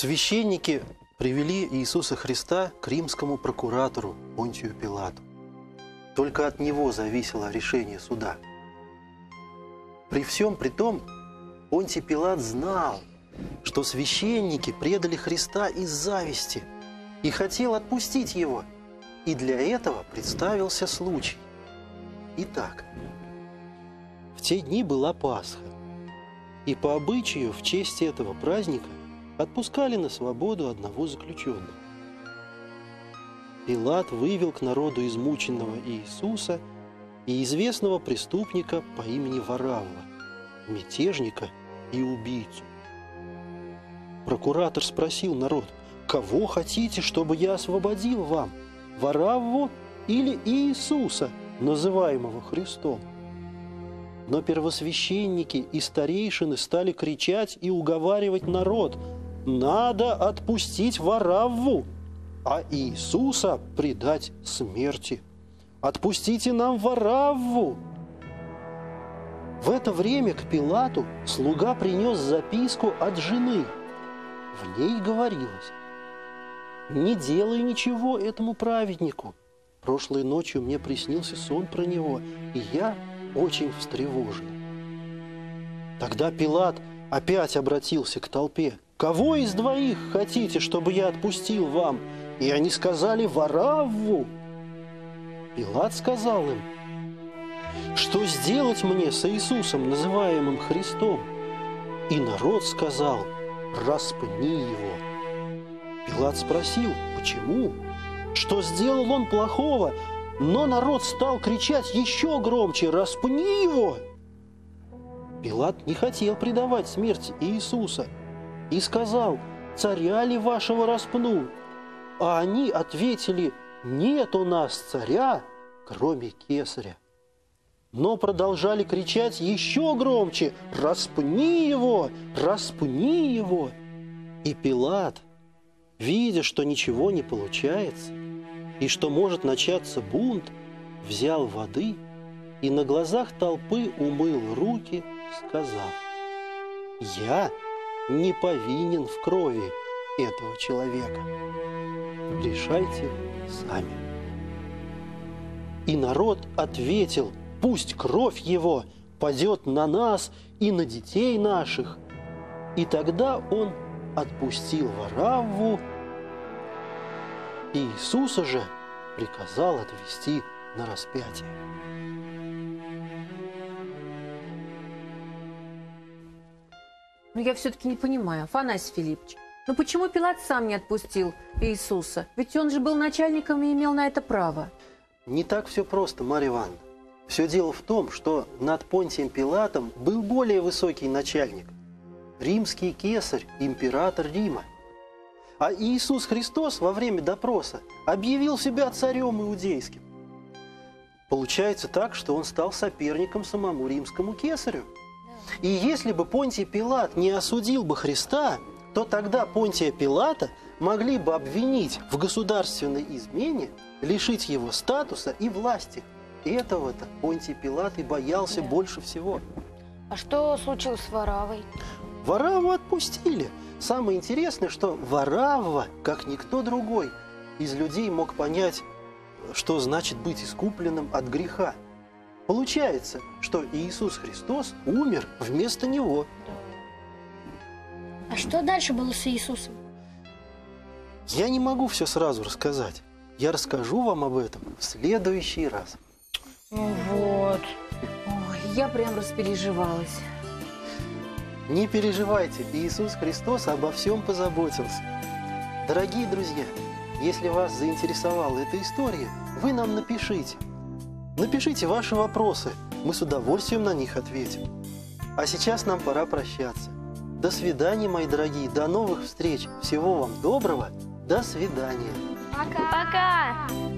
Священники привели Иисуса Христа к римскому прокуратору Понтию Пилату. Только от него зависело решение суда. При всем при том, Понтий Пилат знал, что священники предали Христа из зависти и хотел отпустить его. И для этого представился случай. Итак, в те дни была Пасха, и по обычаю в честь этого праздника отпускали на свободу одного заключенного. Пилат вывел к народу измученного Иисуса и известного преступника по имени Варавва, мятежника и убийцу. Прокуратор спросил народ: «Кого хотите, чтобы я освободил вам, Варавву или Иисуса, называемого Христом?» Но первосвященники и старейшины стали кричать и уговаривать народ: «Надо отпустить Варавву, а Иисуса предать смерти. Отпустите нам Варавву!» В это время к Пилату слуга принес записку от жены. В ней говорилось: «Не делай ничего этому праведнику. Прошлой ночью мне приснился сон про него, и я очень встревожен». Тогда Пилат опять обратился к толпе: «Кого из двоих хотите, чтобы я отпустил вам?» И они сказали: «Варавву». Пилат сказал им: «Что сделать мне с Иисусом, называемым Христом?» И народ сказал: «Распни его». Пилат спросил: «Почему? Что сделал он плохого?» Но народ стал кричать еще громче: «Распни его!» Пилат не хотел предавать смерти Иисуса и сказал: «Царя ли вашего распну?» А они ответили: «Нет у нас царя, кроме кесаря». Но продолжали кричать еще громче: «Распни его! Распни его!» И Пилат, видя, что ничего не получается и что может начаться бунт, взял воды и на глазах толпы умыл руки, сказав: «Я не повинен в крови этого человека. Решайте сами». И народ ответил: «Пусть кровь его падет на нас и на детей наших». И тогда он отпустил Варавву, и Иисуса же приказал отвести на распятие. Но я все-таки не понимаю, Афанасий Филиппович, но почему Пилат сам не отпустил Иисуса? Ведь он же был начальником и имел на это право. Не так все просто, Марья Ивановна. Все дело в том, что над Понтием Пилатом был более высокий начальник – римский кесарь, император Рима. А Иисус Христос во время допроса объявил себя царем иудейским. Получается так, что он стал соперником самому римскому кесарю. И если бы Понтий Пилат не осудил бы Христа, то тогда Понтия Пилата могли бы обвинить в государственной измене, лишить его статуса и власти. Этого-то Понтий Пилат и боялся больше всего. А что случилось с Вараввой? Варавву отпустили. Самое интересное, что Варавва, как никто другой, из людей мог понять, что значит быть искупленным от греха. Получается, что Иисус Христос умер вместо него. А что дальше было с Иисусом? Я не могу все сразу рассказать. Я расскажу вам об этом в следующий раз. Ну вот. Ой, я прям распереживалась. Не переживайте, Иисус Христос обо всем позаботился. Дорогие друзья, если вас заинтересовала эта история, вы нам напишите. Напишите ваши вопросы, мы с удовольствием на них ответим. А сейчас нам пора прощаться. До свидания, мои дорогие, до новых встреч. Всего вам доброго, до свидания. Пока! Пока!